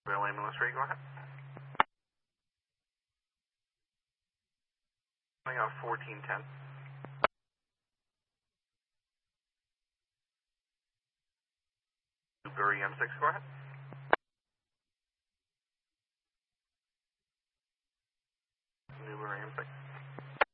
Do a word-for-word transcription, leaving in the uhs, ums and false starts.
Bill Ambulance three, go ahead. I got fourteen ten. Newbury M six, go ahead.